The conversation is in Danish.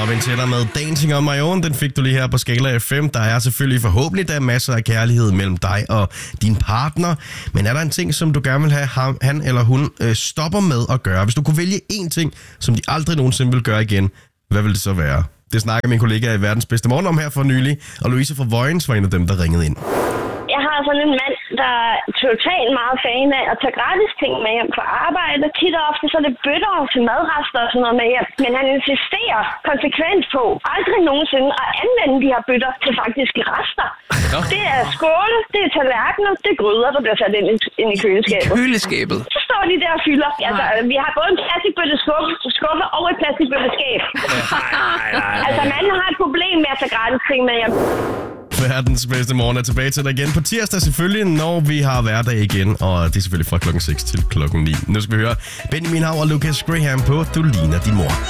Robin Tæller med Dancing on My Own. Den fik du lige her på Skala FM. Der er selvfølgelig forhåbentlig der masser af kærlighed mellem dig og din partner. Men er der en ting, som du gerne vil have han eller hun stopper med at gøre? Hvis du kunne vælge én ting, som de aldrig nogensinde vil gøre igen, hvad vil det så være? Det snakker min kollega i Verdens Bedste Morgen om her for nylig. Og Louise fra Vojens var en af dem, der ringede ind. Jeg har sådan en mand, der er totalt meget fan af at tage gratis ting med hjem fra arbejde. Tit og ofte så er det bøtter til madrester og sådan noget med hjem. Men han insisterer konsekvent på aldrig nogensinde at anvende de her bøtter til faktiske rester. Ja. Det er skåle, det er tallerkener, det er gryder, der bliver sat ind i køleskabet. I køleskabet? Så står de der og fylder. Altså, vi har både en plastikbøtte skuffe og et plastikbøtte skab. Altså, manden har et problem med at tage gratis ting med hjem. Verdens Bedste Morgen er tilbage til dig igen på tirsdag selvfølgelig, når vi har hverdag igen. Og det er selvfølgelig fra klokken 6 til klokken 9. Nu skal vi høre Benjamin Hav og Lucas Graham på Du ligner din mor.